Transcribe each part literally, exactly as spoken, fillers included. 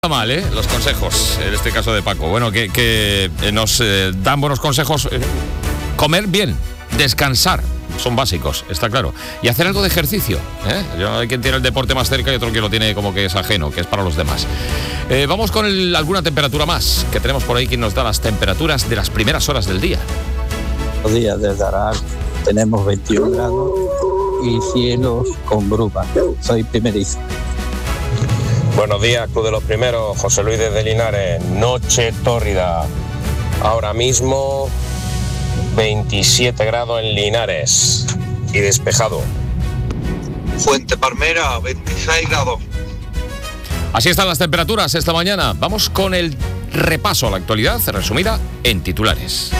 Mal, ¿eh? Los consejos, en este caso de Paco. Bueno, que, que nos eh, dan buenos consejos. Eh, comer bien, descansar, son básicos, está claro. Y hacer algo de ejercicio, ¿eh? Yo, hay quien tiene el deporte más cerca y otro que lo tiene como que es ajeno, que es para los demás. Eh, vamos con el, alguna temperatura más, que tenemos por ahí quien nos da las temperaturas de las primeras horas del día. Buenos días desde Aral, tenemos veintiún grados y cielos con bruma. Soy primerizo. Buenos días, Club de los Primeros, José Luis desde Linares, noche tórrida, ahora mismo veintisiete grados en Linares y despejado. Fuente Palmera, veintiséis grados. Así están las temperaturas esta mañana. Vamos con el repaso a la actualidad, resumida en titulares.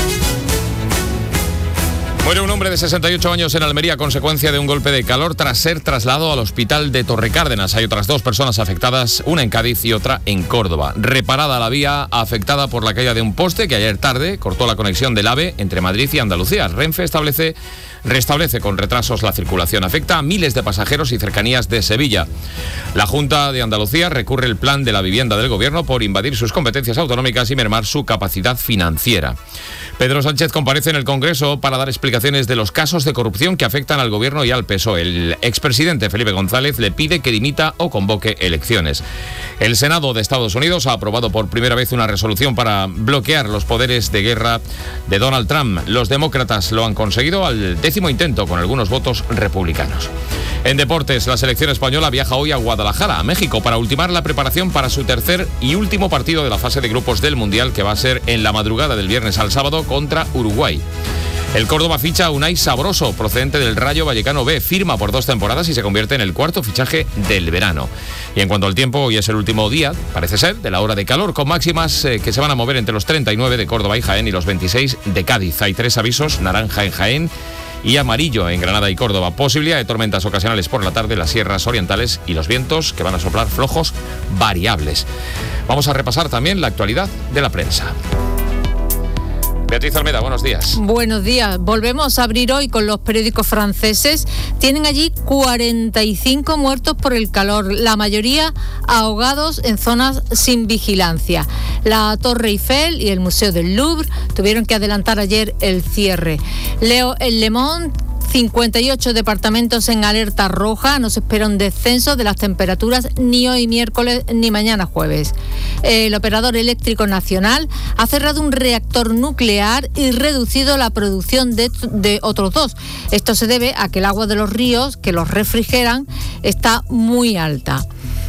Muere un hombre de sesenta y ocho años en Almería a consecuencia de un golpe de calor tras ser trasladado al hospital de Torrecárdenas. Hay otras dos personas afectadas, una en Cádiz y otra en Córdoba. Reparada la vía afectada por la caída de un poste que ayer tarde cortó la conexión del AVE entre Madrid y Andalucía. Renfe establece, restablece con retrasos la circulación. Afecta a miles de pasajeros y cercanías de Sevilla. La Junta de Andalucía recurre el plan de la vivienda del Gobierno por invadir sus competencias autonómicas y mermar su capacidad financiera. Pedro Sánchez comparece en el Congreso para dar explicaciones de los casos de corrupción que afectan al Gobierno y al P S O E. El expresidente Felipe González le pide que dimita o convoque elecciones. El Senado de Estados Unidos ha aprobado por primera vez una resolución para bloquear los poderes de guerra de Donald Trump. Los demócratas lo han conseguido al décimo intento con algunos votos republicanos. En deportes, la selección española viaja hoy a Guadalajara, a México, para ultimar la preparación para su tercer y último partido de la fase de grupos del Mundial, que va a ser en la madrugada del viernes al sábado contra Uruguay. El Córdoba ficha a Unai Sabroso, procedente del Rayo Vallecano B, firma por dos temporadas y se convierte en el cuarto fichaje del verano. Y en cuanto al tiempo, hoy es el último día, parece ser, de la hora de calor, con máximas eh, que se van a mover entre los treinta y nueve de Córdoba y Jaén y los veintiséis de Cádiz. Hay tres avisos, naranja en Jaén y amarillo en Granada y Córdoba. Posibilidad de tormentas ocasionales por la tarde en las sierras orientales y los vientos que van a soplar flojos variables. Vamos a repasar también la actualidad de la prensa. Beatriz Almeda, buenos días. Buenos días. Volvemos a abrir hoy con los periódicos franceses. Tienen allí cuarenta y cinco muertos por el calor, la mayoría ahogados en zonas sin vigilancia. La Torre Eiffel y el Museo del Louvre tuvieron que adelantar ayer el cierre. Leo en Le Monde, cincuenta y ocho departamentos en alerta roja, no se espera un descenso de las temperaturas ni hoy miércoles ni mañana jueves. El operador eléctrico nacional ha cerrado un reactor nuclear y reducido la producción de, de otros dos. Esto se debe a que el agua de los ríos que los refrigeran está muy alta.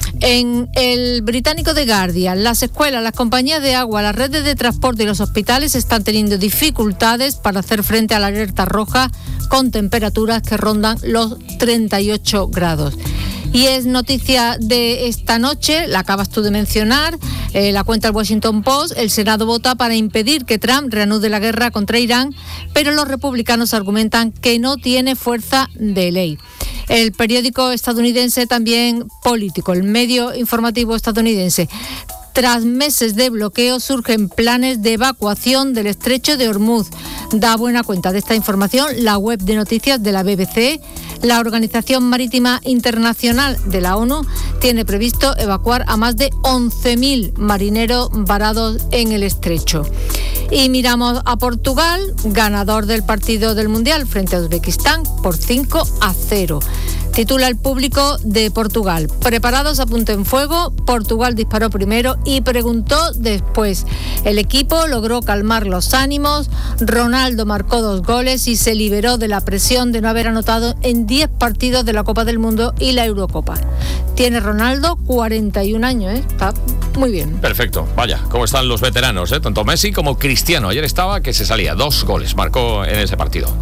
En el británico The Guardian, las escuelas, las compañías de agua, las redes de transporte y los hospitales están teniendo dificultades para hacer frente a la alerta roja con temperaturas que rondan los treinta y ocho grados. Y es noticia de esta noche, la acabas tú de mencionar, eh, la cuenta del Washington Post, el Senado vota para impedir que Trump reanude la guerra contra Irán, pero los republicanos argumentan que no tiene fuerza de ley. El periódico estadounidense también político, el medio informativo estadounidense. Tras meses de bloqueo surgen planes de evacuación del estrecho de Hormuz. Da buena cuenta de esta información la web de noticias de la B B C. La Organización Marítima Internacional de la ONU tiene previsto evacuar a más de once mil marineros varados en el estrecho. Y miramos a Portugal, ganador del partido del Mundial frente a Uzbekistán por cinco a cero. Titula el Público de Portugal. Preparados a punto en fuego, Portugal disparó primero y preguntó después. El equipo logró calmar los ánimos, Ronaldo marcó dos goles y se liberó de la presión de no haber anotado en diez partidos de la Copa del Mundo y la Eurocopa. Tiene Ronaldo cuarenta y un años, ¿eh? Está muy bien. Perfecto, vaya, cómo están los veteranos, ¿eh? Tanto Messi como Cristiano. Ayer estaba que se salía, dos goles marcó en ese partido.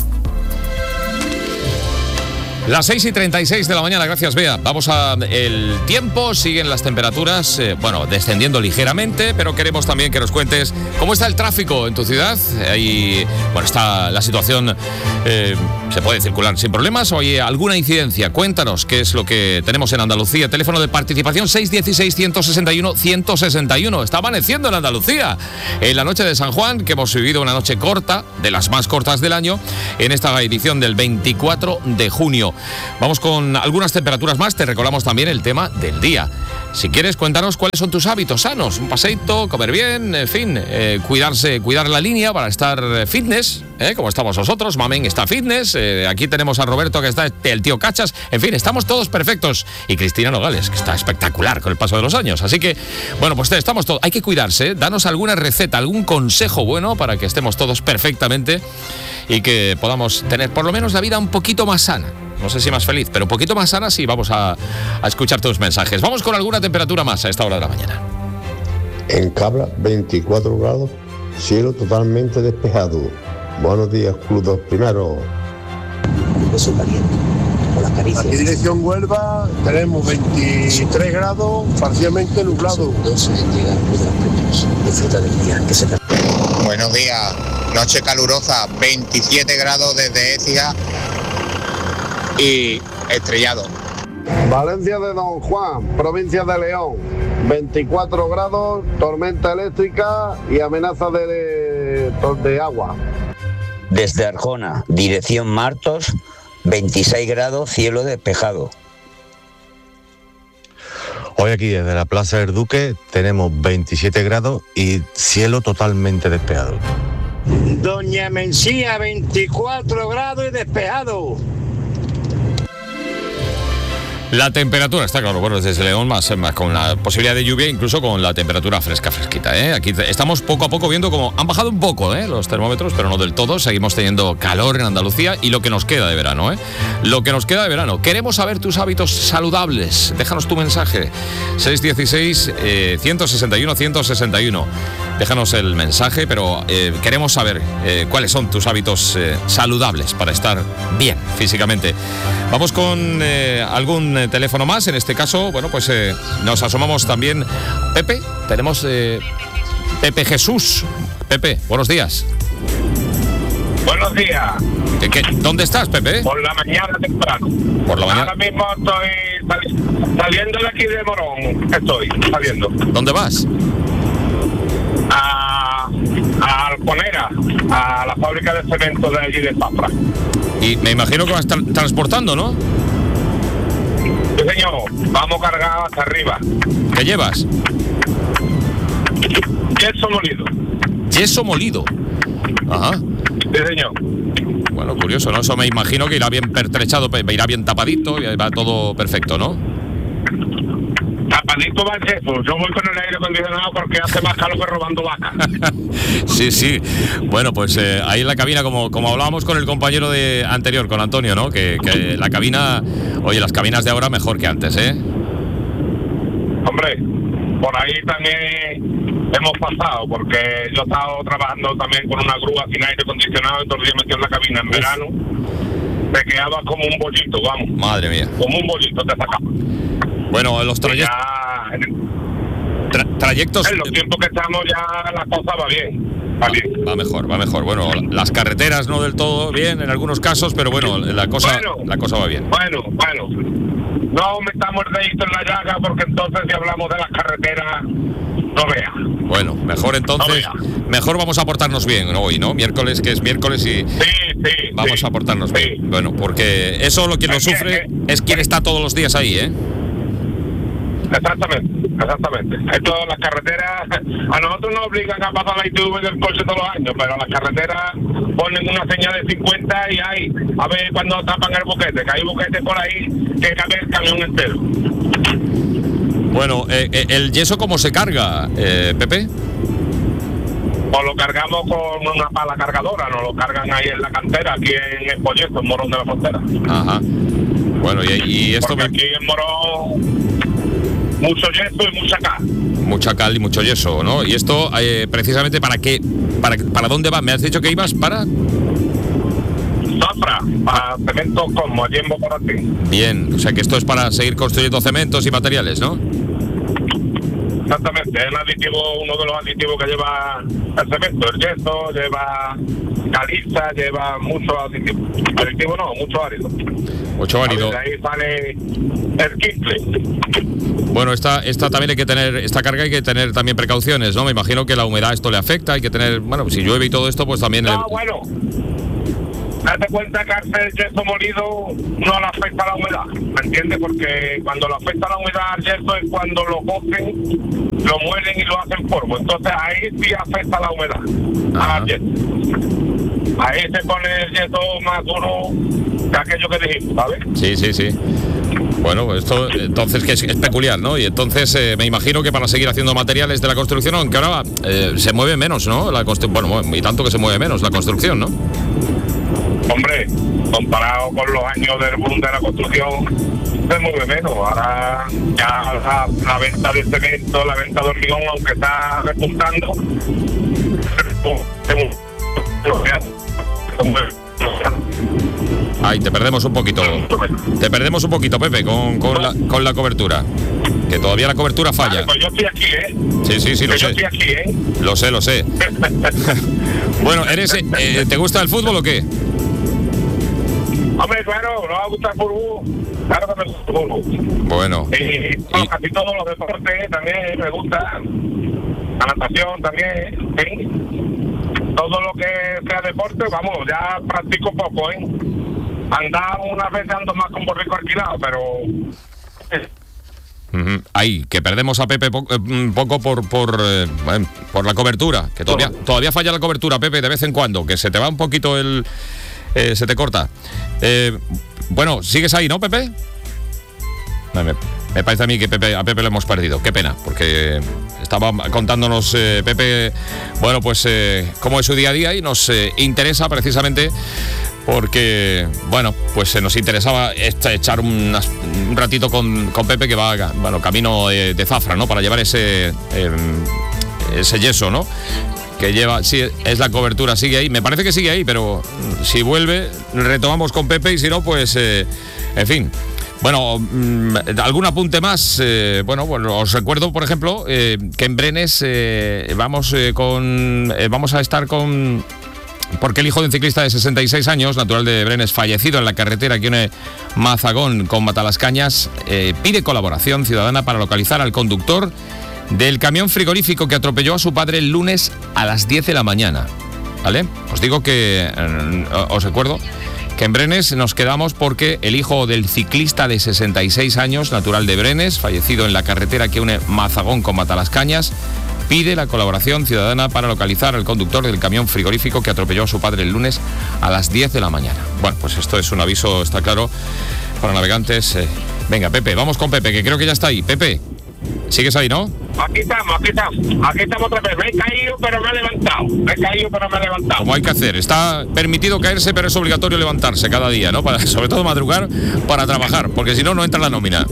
Las seis y treinta y seis de la mañana, gracias Bea. Vamos a el tiempo, siguen las temperaturas, eh, bueno, descendiendo ligeramente, pero queremos también que nos cuentes cómo está el tráfico en tu ciudad. Ahí, bueno, está la situación eh, se puede circular sin problemas o hay alguna incidencia. Cuéntanos qué es lo que tenemos en Andalucía. Teléfono de participación seis uno seis, uno seis uno, uno seis uno. Está amaneciendo en Andalucía en la noche de San Juan, que hemos vivido una noche corta, de las más cortas del año, en esta edición del veinticuatro de junio. Vamos con algunas temperaturas más. Te recordamos también el tema del día. Si quieres, cuéntanos cuáles son tus hábitos sanos. Un paseíto, comer bien, en fin, eh, cuidarse, cuidar la línea para estar fitness, eh, como estamos nosotros. Mamen está fitness. Eh, aquí tenemos a Roberto, que está el tío Cachas. En fin, estamos todos perfectos. Y Cristina Nogales, que está espectacular con el paso de los años. Así que, bueno, pues estamos todos. Hay que cuidarse. ¿eh? Danos alguna receta, algún consejo bueno para que estemos todos perfectamente y que podamos tener por lo menos la vida un poquito más sana. No sé si más feliz, pero un poquito más sana sí. Vamos a, a escuchar tus mensajes. Vamos con alguna temperatura más a esta hora de la mañana. En Cabra, veinticuatro grados, cielo totalmente despejado. Buenos días, Club dos Primero. Beso caliente, con las caricias. Aquí dirección Huelva, tenemos veintitrés grados, parcialmente nublado. Disfruta del día, que se te... Buenos días, noche calurosa, veintisiete grados desde Écija y estrellado. Valencia de Don Juan, provincia de León, veinticuatro grados, tormenta eléctrica y amenaza de, de agua. Desde Arjona, dirección Martos, veintiséis grados, cielo despejado. Hoy aquí desde la Plaza del Duque tenemos veintisiete grados y cielo totalmente despejado. Doña Mencía, veinticuatro grados y despejado. La temperatura, está claro, bueno, desde León más, más con la posibilidad de lluvia, incluso con la temperatura fresca, fresquita, ¿eh? Aquí estamos poco a poco viendo como han bajado un poco, ¿eh? Los termómetros, pero no del todo. Seguimos teniendo calor en Andalucía y lo que nos queda de verano, ¿eh? Lo que nos queda de verano. Queremos saber tus hábitos saludables. Déjanos tu mensaje. seis uno seis, uno seis uno, uno seis uno. Déjanos el mensaje, pero eh, queremos saber eh, cuáles son tus hábitos eh, saludables para estar bien físicamente. Vamos con eh, algún eh, teléfono más. En este caso, bueno, pues eh, nos asomamos también. Pepe, tenemos eh, Pepe Jesús. Pepe, buenos días. Buenos días. ¿Qué, qué, ¿Dónde estás, Pepe? Por la mañana temprano. Por la mañana. Ahora mismo estoy sali- saliendo de aquí de Morón. Estoy saliendo. ¿Dónde vas? A, a Alconera, a la fábrica de cemento de allí de Zafra. Y me imagino que vas tra- transportando, ¿no? Sí, señor. Vamos cargados hasta arriba. ¿Qué llevas? Yeso molido. Yeso molido. Ajá. Sí, señor. Bueno, curioso, ¿no? Eso me imagino que irá bien pertrechado, irá bien tapadito y va todo perfecto, ¿no? Tapadito va el yeso. Yo voy con el aire acondicionado porque hace más calor que robando vacas. Sí, sí. Bueno, pues eh, ahí en la cabina, como, como hablábamos con el compañero de anterior, con Antonio, ¿no? Que, que la cabina, oye, las cabinas de ahora mejor que antes, ¿eh? Hombre, por ahí también hemos pasado, porque yo he estado trabajando también con una grúa sin aire acondicionado y todo el día metido en la cabina en verano. Te quedabas como un bollito, vamos. Madre mía. Como un bollito te sacaba. Bueno, los trayectos... Tra- trayectos... En los tiempos que estamos ya la cosa va bien. Va bien. Va mejor, va mejor. Bueno, las carreteras no del todo bien en algunos casos, pero bueno, la cosa, bueno, la cosa va bien. Bueno, bueno. No metamos el dedito en la llaga porque entonces si hablamos de las carreteras, no vea. Bueno, mejor entonces, no mejor vamos a portarnos bien hoy, ¿no? Miércoles, que es miércoles y sí, sí, vamos sí, a portarnos sí. bien. Bueno, porque eso lo quien lo sufre es quien está todos los días ahí, ¿eh? Exactamente, exactamente. Esto, las carreteras, a nosotros nos obligan a pasar la I T V del coche todos los años, pero las carreteras ponen una señal de cincuenta y hay, a ver cuando tapan el boquete, que hay boquetes por ahí que cabe el camión entero. Bueno, eh, eh, ¿el yeso cómo se carga, eh, Pepe? O lo cargamos con una pala cargadora, nos lo cargan ahí en la cantera, aquí en el Polleto, en Morón de la Frontera. Ajá. Bueno, y, y esto... Porque me... aquí en Morón... mucho yeso y mucha cal. Mucha cal y mucho yeso, ¿no? Y esto, eh, precisamente, ¿para qué? ¿Para, ¿Para dónde vas? ¿Me has dicho que ibas para...? Zafra, para cemento como allí en Bocorati. Bien, o sea que esto es para seguir construyendo cementos y materiales, ¿no? exactamente. Es el aditivo, uno de los aditivos que lleva el cemento. El yeso, lleva caliza, lleva muchos aditivos. Aditivos no, mucho árido. Mucho árido. De ahí sale el quincle. Bueno, esta, esta también hay que tener, esta carga hay que tener también precauciones, ¿no? Me imagino que la humedad esto le afecta, hay que tener, bueno, si llueve y todo esto, pues también... No, el... bueno, date cuenta que al yeso molido no le afecta la humedad, ¿me entiendes? Porque cuando le afecta la humedad al yeso es cuando lo cocen, lo muelen y lo hacen polvo, entonces ahí sí afecta la humedad al yeso. Ahí se pone el yeso más duro que aquello que dijimos, ¿sabes? Sí, sí, sí. Bueno, esto entonces que es, es peculiar, ¿no? Y entonces eh, me imagino que para seguir haciendo materiales de la construcción, aunque ahora eh, se mueve menos, ¿no? La constru- bueno, y tanto que se mueve menos la construcción, ¿no? Hombre, comparado con los años del boom de la construcción, se mueve menos. Ahora ya la, la venta de cemento, la venta de hormigón, aunque está repuntando, Ay, te perdemos un poquito. Te perdemos un poquito, Pepe, con, con, la, con la cobertura. Que todavía la cobertura falla. Vale, pues yo estoy aquí, ¿eh? Sí, sí, sí, lo que sé. Yo estoy aquí, ¿eh? Lo sé, lo sé. Bueno, eres, eh, ¿te gusta el fútbol o qué? Hombre, claro, ¿no va a gustar el fútbol? Claro que me gusta el fútbol. Bueno. Y, bueno, casi todos los deportes también me gustan. La natación también, ¿sí? Todo lo que sea deporte, vamos, ya practico poco, ¿eh? Andaba unas veces ando más con borrico alquilado, pero... Uh-huh. Ahí, que perdemos a Pepe po- eh, poco por por, eh, bueno, por la cobertura, que todavía todavía falla la cobertura, Pepe, de vez en cuando, que se te va un poquito el... Eh, se te corta. Eh, bueno, ¿sigues ahí, no, Pepe? No, me, me parece a mí que Pepe, a Pepe lo hemos perdido. Qué pena, porque estaba contándonos eh, Pepe, bueno, pues eh, cómo es su día a día y nos eh, interesa precisamente porque, bueno, pues se nos interesaba echar unas, un ratito con, con Pepe que va, bueno, camino de, de Zafra, ¿no? Para llevar ese, eh, ese yeso, ¿no? Que lleva, sí, es la cobertura, sigue ahí. Me parece que sigue ahí, pero si vuelve, retomamos con Pepe y si no, pues, eh, en fin. Bueno, mmm, algún apunte más. Eh, bueno, bueno, os recuerdo, por ejemplo, eh, que en Brenes eh, vamos eh, con, eh, vamos a estar con. Porque el hijo de un ciclista de sesenta y seis años, natural de Brenes, fallecido en la carretera que une Mazagón con Matalascañas, eh, pide colaboración ciudadana para localizar al conductor del camión frigorífico que atropelló a su padre el lunes a las diez de la mañana. ¿Vale? Os digo que, eh, os recuerdo que en Brenes nos quedamos porque el hijo del ciclista de sesenta y seis años, natural de Brenes, fallecido en la carretera que une Mazagón con Matalascañas, pide la colaboración ciudadana para localizar al conductor del camión frigorífico que atropelló a su padre el lunes a las diez de la mañana. Bueno, pues esto es un aviso, está claro, para navegantes. Eh, venga, Pepe, vamos con Pepe, que creo que ya está ahí. Pepe, ¿sigues ahí, no? Aquí estamos, aquí estamos, aquí estamos otra vez. Me he caído, pero me he levantado. Me he caído, pero me he levantado. Como hay que hacer. Está permitido caerse, pero es obligatorio levantarse cada día, ¿no? Para, sobre todo madrugar para trabajar, porque si no, no entra la nómina.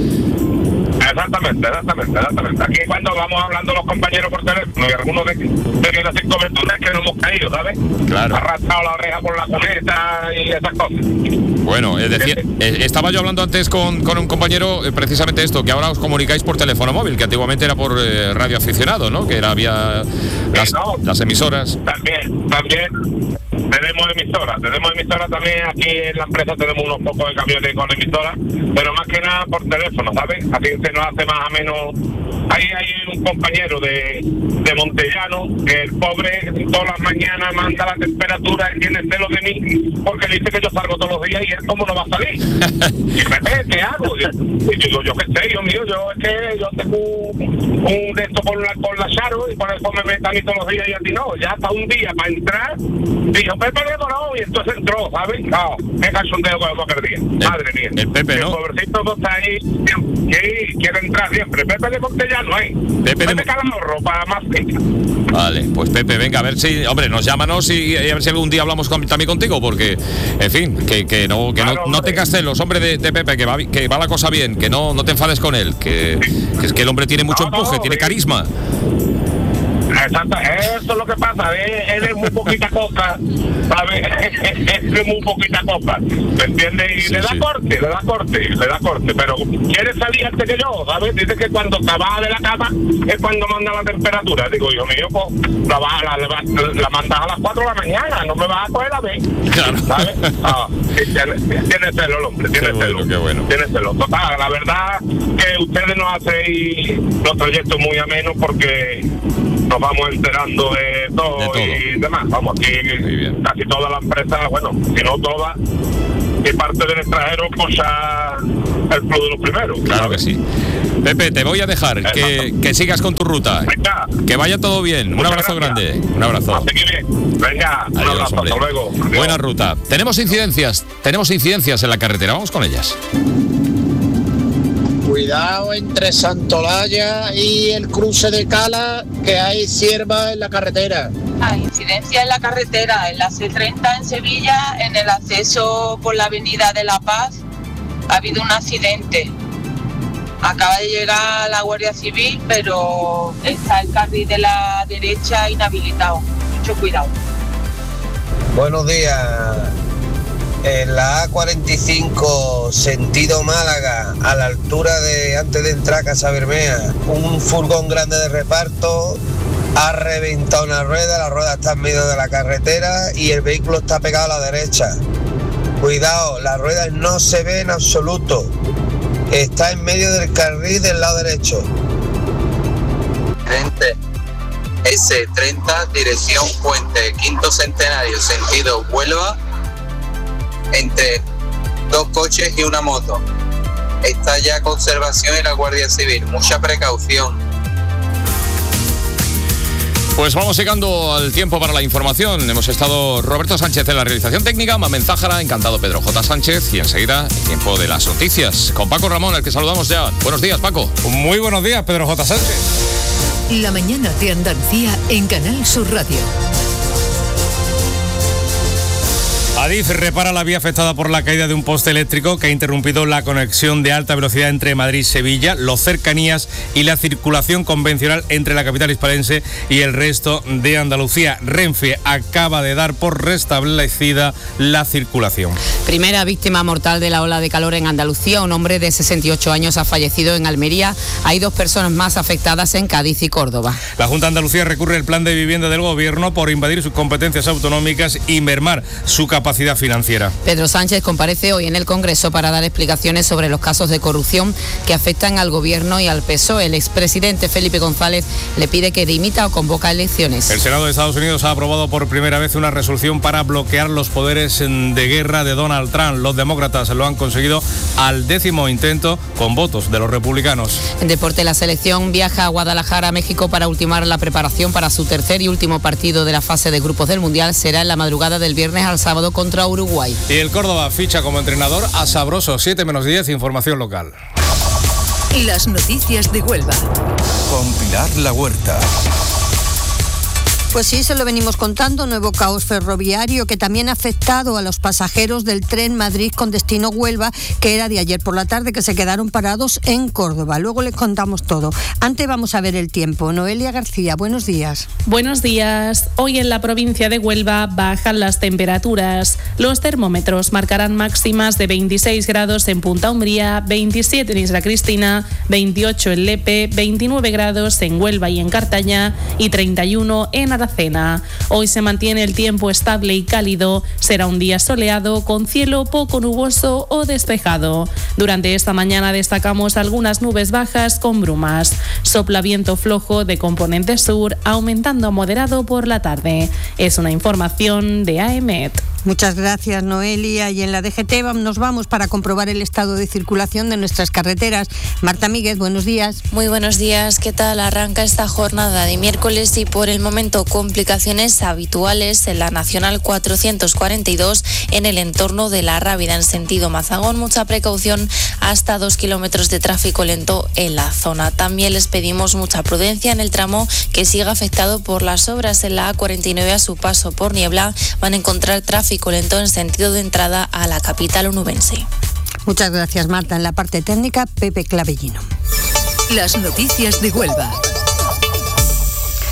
Exactamente, exactamente, exactamente. Aquí cuando vamos hablando los compañeros por teléfono y algunos de, de que sin cobertura es que nos hemos caído, ¿sabes? Claro. Arrastrado la oreja por la cuneta y esas cosas. Bueno, es decir, eh, estaba yo hablando antes con, con un compañero eh, precisamente esto, que ahora os comunicáis por teléfono móvil, que antiguamente era por eh, radio aficionado, ¿no? Que era había las, no, las emisoras. También, también. Tenemos emisoras, tenemos emisoras también aquí en la empresa, tenemos unos pocos de camiones con emisoras, pero más que nada por teléfono, ¿sabes? Así se nos hace más o menos. Ahí hay un compañero de, de Montellano que el pobre todas las mañanas manda la temperatura y tiene celo de mí porque dice que yo salgo todos los días y él cómo no va a salir. Y me ve, ¿qué hago? Y yo digo, yo qué sé, Dios mío, yo es que yo tengo un, un de esto con la, con la Charo y por eso me ven a mí todos los días y a ti no. Ya hasta un día para entrar, dijo, Pepe le no, y entonces entró, ¿sabes? No, qué cachondeo con cualquier día. El, madre mía. El Pepe, ¿no? El pobrecito no está ahí, sí, quiere entrar siempre. Pepe de Montellano, ¿eh? Pepe de Pepe Calamorro, para más fecha. Vale, pues Pepe, venga, a ver si, hombre, nos llámanos y, y a ver si algún día hablamos con, también contigo, porque, en fin, que, que no que claro, no, no tengas celos, hombre, de, de Pepe, que va, que va la cosa bien, que no, no te enfades con él, que, que es que el hombre tiene mucho no, empuje, no, tiene sí. carisma. Exacto, eso es lo que pasa, él es muy poquita cosa, ¿sabes? Es muy poquita cosa, ¿me entiendes? Y sí, le da sí. corte, le da corte, le da corte, pero quiere salir antes que yo, ¿sabes? Dice que cuando se baja de la cama es cuando manda la temperatura. Digo, yo mío, pues la, baja, la, la, la mandas a las cuatro de la mañana, no me vas a coger la vez, claro. ¿Sabes? Ah, tiene, tiene celo el hombre, tiene qué celo, bueno, qué bueno. Tiene celo. Total, la verdad que ustedes nos hacen los trayectos muy amenos porque nos vamos enterando de todo, de todo. Y demás. Vamos, aquí casi todas las empresas, bueno, si no todas, y parte del extranjero, pues ya el club de los primeros. Claro, ¿sabes? Que sí. Pepe, te voy a dejar, que, que sigas con tu ruta. Venga. Que vaya todo bien. Un abrazo grande. Un abrazo. Venga, adiós, un abrazo, hombre. Hasta luego. Adiós. Buena ruta. Tenemos incidencias, tenemos incidencias en la carretera. Vamos con ellas. Cuidado entre Santolaya y el cruce de Cala, que hay cierva en la carretera. Hay incidencia en la carretera, en la C treinta en Sevilla, en el acceso por la avenida de La Paz, ha habido un accidente. Acaba de llegar la Guardia Civil, pero está el carril de la derecha inhabilitado. Mucho cuidado. Buenos días. En la A cuarenta y cinco, sentido Málaga, a la altura de antes de entrar a Casa Bermea, un furgón grande de reparto ha reventado una rueda, la rueda está en medio de la carretera y el vehículo está pegado a la derecha. Cuidado, las ruedas no se ven en absoluto, está en medio del carril del lado derecho. ese treinta, dirección Puente Quinto Centenario, sentido Huelva, entre dos coches y una moto. Está ya conservación y la Guardia Civil. Mucha precaución. Pues vamos llegando al tiempo para la información. Hemos estado Roberto Sánchez en la realización técnica, Mamen Zájara, encantado Pedro J. Sánchez, y enseguida el tiempo de las noticias con Paco Ramón, al que saludamos ya. Buenos días, Paco. Muy buenos días, Pedro J. Sánchez. La mañana de Andalucía en Canal Sur Radio. Adif repara la vía afectada por la caída de un poste eléctrico que ha interrumpido la conexión de alta velocidad entre Madrid y Sevilla, los cercanías y la circulación convencional entre la capital hispalense y el resto de Andalucía. Renfe acaba de dar por restablecida la circulación. Primera víctima mortal de la ola de calor en Andalucía. Un hombre de sesenta y ocho años ha fallecido en Almería. Hay dos personas más afectadas en Cádiz y Córdoba. La Junta de Andalucía recurre al plan de vivienda del Gobierno por invadir sus competencias autonómicas y mermar su capacidad financiera. Pedro Sánchez comparece hoy en el Congreso para dar explicaciones sobre los casos de corrupción que afectan al Gobierno y al P S O E. El expresidente Felipe González le pide que dimita o convoca elecciones. El Senado de Estados Unidos ha aprobado por primera vez una resolución para bloquear los poderes de guerra de Donald Trump. Los demócratas lo han conseguido al décimo intento con votos de los republicanos. En deporte, la selección viaja a Guadalajara, México, para ultimar la preparación para su tercer y último partido de la fase de grupos del Mundial. Será en la madrugada del viernes al sábado contra Uruguay. Y el Córdoba ficha como entrenador a Sabroso. siete menos diez, información local. Las noticias de Huelva. Con Pilar La Huerta. Pues sí, se lo venimos contando, nuevo caos ferroviario que también ha afectado a los pasajeros del tren Madrid con destino Huelva, que era de ayer por la tarde, que se quedaron parados en Córdoba. Luego les contamos todo. Antes vamos a ver el tiempo. Noelia García, buenos días. Buenos días. Hoy en la provincia de Huelva bajan las temperaturas. Los termómetros marcarán máximas de veintiséis grados en Punta Umbría, veintisiete en Isla Cristina, veintiocho en Lepe, veintinueve grados en Huelva y en Cartaña y treinta y uno en Aracena. Hoy se mantiene el tiempo estable y cálido. Será un día soleado con cielo poco nuboso o despejado. Durante esta mañana destacamos algunas nubes bajas con brumas. Sopla viento flojo de componente sur, aumentando a moderado por la tarde. Es una información de A E M E T. Muchas gracias, Noelia. Y en la D G T nos vamos para comprobar el estado de circulación de nuestras carreteras. Marta Míguez, buenos días. Muy buenos días. ¿Qué tal? Arranca esta jornada de miércoles y por el momento complicaciones habituales en la Nacional cuatrocientos cuarenta y dos en el entorno de La Rábida en sentido Mazagón. Mucha precaución, hasta dos kilómetros de tráfico lento en la zona. También les pedimos mucha prudencia en el tramo que sigue afectado por las obras en la A cuarenta y nueve a su paso por Niebla. Van a encontrar tráfico lento en sentido de entrada a la capital onubense. Muchas gracias, Marta. En la parte técnica, Pepe Clavellino. Las noticias de Huelva.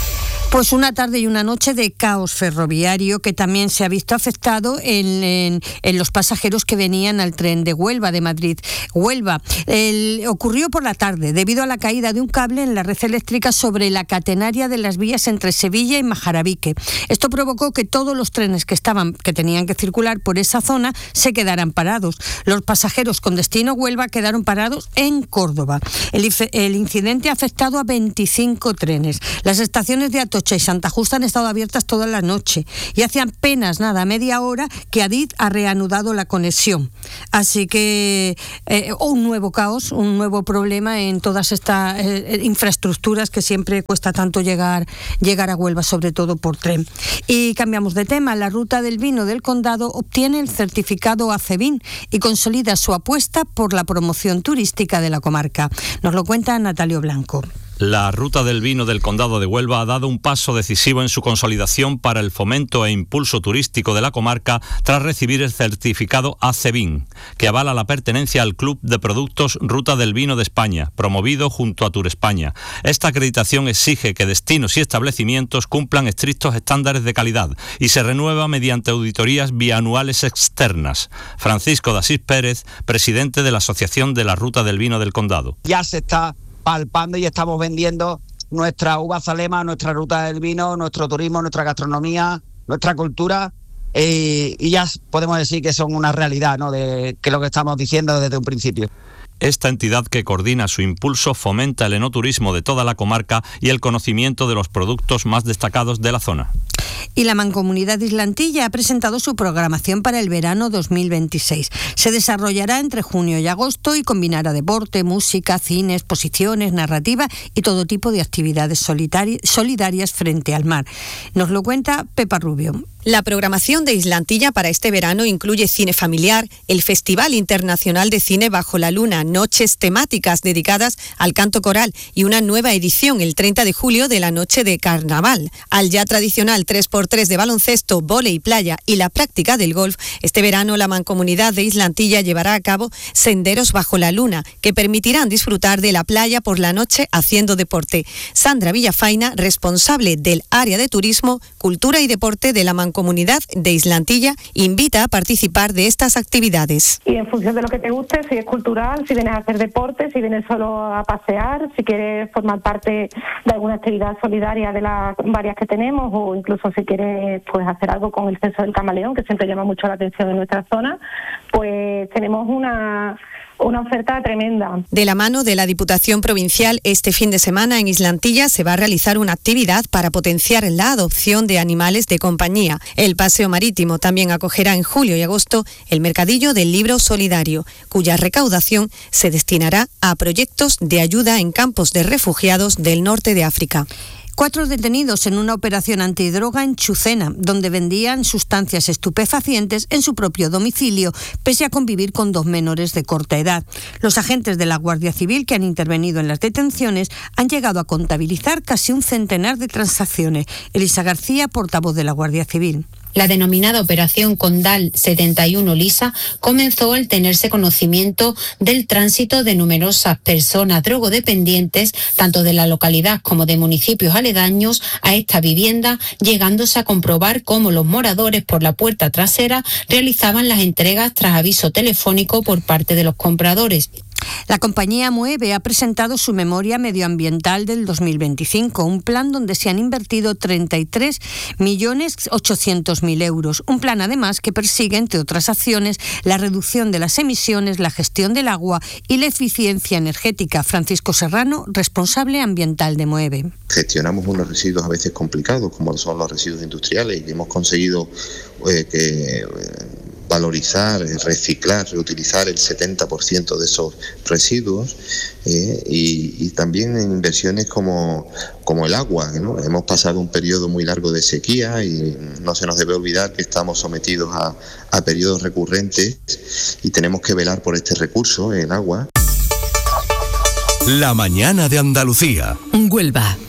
Pues una tarde y una noche de caos ferroviario que también se ha visto afectado en, en, en los pasajeros que venían al tren de Huelva, de Madrid-Huelva. El, ocurrió por la tarde debido a la caída de un cable en la red eléctrica sobre la catenaria de las vías entre Sevilla y Majarabique. Esto provocó que todos los trenes que estaban, que tenían que circular por esa zona se quedaran parados. Los pasajeros con destino Huelva quedaron parados en Córdoba. El, el incidente ha afectado a veinticinco trenes. Las estaciones de Atocha y Santa Justa han estado abiertas toda la noche y hace apenas nada, media hora, que Adif ha reanudado la conexión. Así que eh, un nuevo caos, un nuevo problema en todas estas eh, infraestructuras que siempre cuesta tanto llegar, llegar a Huelva, sobre todo por tren. Y cambiamos de tema. La ruta del vino del Condado obtiene el certificado ACEVIN y consolida su apuesta por la promoción turística de la comarca. Nos lo cuenta Natalio Blanco. La ruta del vino del Condado de Huelva ha dado un paso decisivo en su consolidación para el fomento e impulso turístico de la comarca tras recibir el certificado ACEVIN, que avala la pertenencia al Club de Productos Ruta del Vino de España, promovido junto a Tour España. Esta acreditación exige que destinos y establecimientos cumplan estrictos estándares de calidad y se renueva mediante auditorías bianuales externas. Francisco de Asís Pérez, presidente de la Asociación de la Ruta del Vino del Condado. Ya se está palpando y estamos vendiendo nuestra uva zalema, nuestra ruta del vino, nuestro turismo, nuestra gastronomía, nuestra cultura, eh, y ya podemos decir que son una realidad, ¿no?, de que lo que estamos diciendo desde un principio. Esta entidad, que coordina su impulso, fomenta el enoturismo de toda la comarca y el conocimiento de los productos más destacados de la zona. Y la Mancomunidad de Islantilla ha presentado su programación para el verano dos mil veintiséis. Se desarrollará entre junio y agosto y combinará deporte, música, cine, exposiciones, narrativa y todo tipo de actividades solidarias frente al mar. Nos lo cuenta Pepa Rubio. La programación de Islantilla para este verano incluye cine familiar, el Festival Internacional de Cine Bajo la Luna, noches temáticas dedicadas al canto coral y una nueva edición el treinta de julio de la Noche de Carnaval. Al ya tradicional tres por tres de baloncesto, vóley, playa y la práctica del golf, este verano la Mancomunidad de Islantilla llevará a cabo senderos bajo la luna que permitirán disfrutar de la playa por la noche haciendo deporte. Sandra Villafaina, responsable del área de turismo, cultura y deporte de la Mancomunidad Comunidad de Islantilla, invita a participar de estas actividades. Y en función de lo que te guste, si es cultural, si vienes a hacer deporte, si vienes solo a pasear, si quieres formar parte de alguna actividad solidaria de las varias que tenemos, o incluso si quieres pues hacer algo con el censo del camaleón, que siempre llama mucho la atención en nuestra zona, pues tenemos una... Una oferta tremenda. De la mano de la Diputación Provincial, este fin de semana en Islantilla se va a realizar una actividad para potenciar la adopción de animales de compañía. El paseo marítimo también acogerá en julio y agosto el Mercadillo del Libro Solidario, cuya recaudación se destinará a proyectos de ayuda en campos de refugiados del norte de África. Cuatro detenidos en una operación antidroga en Chucena, donde vendían sustancias estupefacientes en su propio domicilio, pese a convivir con dos menores de corta edad. Los agentes de la Guardia Civil que han intervenido en las detenciones han llegado a contabilizar casi un centenar de transacciones. Elisa García, portavoz de la Guardia Civil. La denominada Operación Condal setenta y uno Lisa comenzó al tenerse conocimiento del tránsito de numerosas personas drogodependientes, tanto de la localidad como de municipios aledaños, a esta vivienda, llegándose a comprobar cómo los moradores por la puerta trasera realizaban las entregas tras aviso telefónico por parte de los compradores. La compañía Moeve ha presentado su memoria medioambiental del dos mil veinticinco, un plan donde se han invertido treinta y tres millones ochocientos mil euros. Un plan, además, que persigue, entre otras acciones, la reducción de las emisiones, la gestión del agua y la eficiencia energética. Francisco Serrano, responsable ambiental de Moeve. Gestionamos unos residuos a veces complicados, como son los residuos industriales, y hemos conseguido eh, que... Eh, valorizar, reciclar, reutilizar el setenta por ciento de esos residuos eh, y, y también en inversiones como, como el agua, ¿no? Hemos pasado un periodo muy largo de sequía y no se nos debe olvidar que estamos sometidos a, a periodos recurrentes y tenemos que velar por este recurso, el agua. La mañana de Andalucía. Huelva.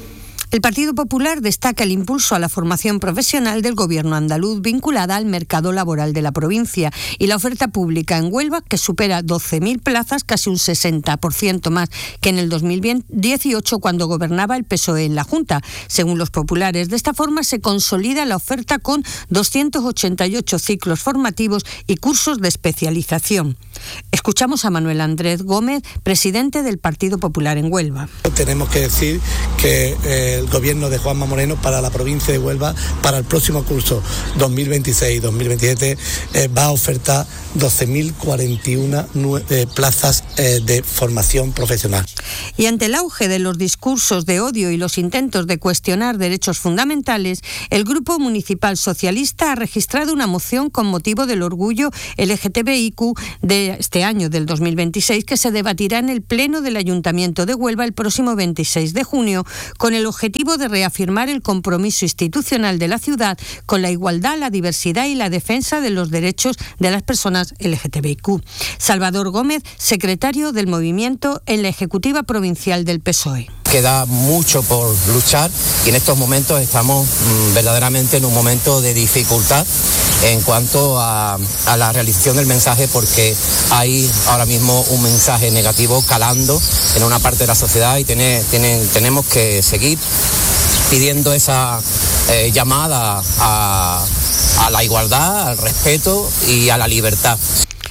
El Partido Popular destaca el impulso a la formación profesional del Gobierno andaluz vinculada al mercado laboral de la provincia y la oferta pública en Huelva, que supera doce mil plazas, casi un sesenta por ciento más que en el dos mil dieciocho, cuando gobernaba el P S O E en la Junta. Según los populares, de esta forma se consolida la oferta con doscientos ochenta y ocho ciclos formativos y cursos de especialización. Escuchamos a Manuel Andrés Gómez, presidente del Partido Popular en Huelva. Tenemos que decir que eh, el gobierno de Juanma Moreno para la provincia de Huelva, para el próximo curso dos mil veintiséis dos mil veintisiete, eh, va a ofertar doce mil cuarenta y uno eh, plazas eh, de formación profesional. Y ante el auge de los discursos de odio y los intentos de cuestionar derechos fundamentales, el Grupo Municipal Socialista ha registrado una moción con motivo del orgullo L G T B I Q de este año, del dos mil veintiséis, que se debatirá en el Pleno del Ayuntamiento de Huelva el próximo veintiséis de junio, con el objetivo de reafirmar el compromiso institucional de la ciudad con la igualdad, la diversidad y la defensa de los derechos de las personas L G T B I Q. Salvador Gómez, secretario del movimiento en la Ejecutiva Provincial del P S O E. Queda mucho por luchar y en estos momentos estamos mmm, verdaderamente en un momento de dificultad en cuanto a, a la realización del mensaje, porque hay ahora mismo un mensaje negativo calando en una parte de la sociedad y tiene, tiene, tenemos que seguir pidiendo esa eh, llamada a, a la igualdad, al respeto y a la libertad.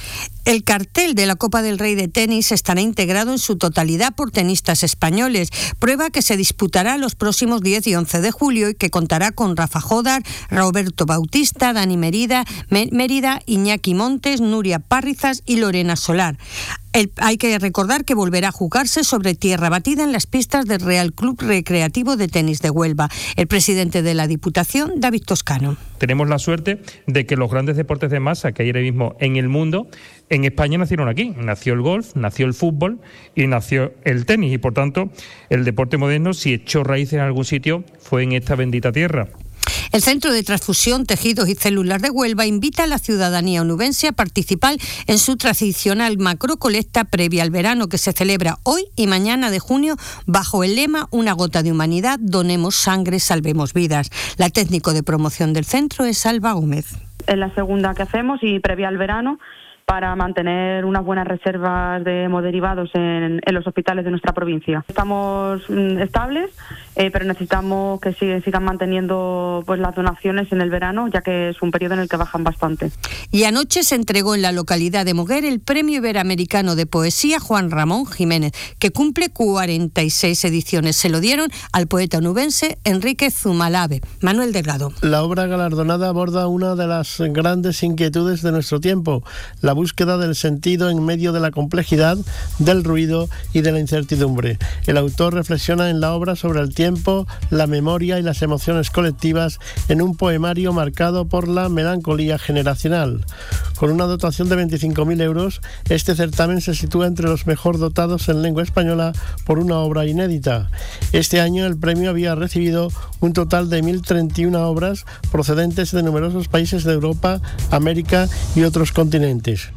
El cartel de la Copa del Rey de tenis estará integrado en su totalidad por tenistas españoles, prueba que se disputará los próximos diez y once de julio y que contará con Rafa Jodar, Roberto Bautista, Dani Mérida, Mérida, Iñaki Montes, Nuria Parrizas y Lorena Solar. El, hay que recordar que volverá a jugarse sobre tierra batida en las pistas del Real Club Recreativo de Tenis de Huelva. El presidente de la Diputación, David Toscano. Tenemos la suerte de que los grandes deportes de masa que hay ahora mismo en el mundo, en España nacieron aquí. Nació el golf, nació el fútbol y nació el tenis. Y por tanto, el deporte moderno, si echó raíces en algún sitio, fue en esta bendita tierra. El Centro de Transfusión, Tejidos y Células de Huelva invita a la ciudadanía onubense a participar en su tradicional macrocolecta previa al verano, que se celebra hoy y mañana de junio bajo el lema Una gota de humanidad, donemos sangre, salvemos vidas. La técnico de promoción del centro es Alba Gómez. Es la segunda que hacemos y previa al verano, para mantener unas buenas reservas de hemoderivados en, en los hospitales de nuestra provincia. Estamos mm, estables, eh, pero necesitamos que sigan, sigan manteniendo pues, las donaciones en el verano, ya que es un periodo en el que bajan bastante. Y anoche se entregó en la localidad de Moguer el Premio Iberoamericano de Poesía Juan Ramón Jiménez, que cumple cuarenta y seis ediciones. Se lo dieron al poeta onubense Enrique Zumalave. Manuel Delgado. La obra galardonada aborda una de las grandes inquietudes de nuestro tiempo, la búsqueda del sentido en medio de la complejidad, del ruido y de la incertidumbre. El autor reflexiona en la obra sobre el tiempo, la memoria y las emociones colectivas en un poemario marcado por la melancolía generacional. Con una dotación de veinticinco mil euros, este certamen se sitúa entre los mejor dotados en lengua española por una obra inédita. Este año el premio había recibido un total de mil treinta y una obras procedentes de numerosos países de Europa, América y otros continentes.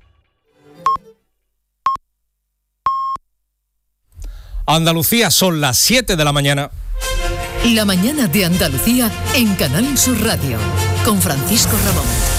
Andalucía, son las siete de la mañana. La mañana de Andalucía en Canal Sur Radio, con Francisco Ramón.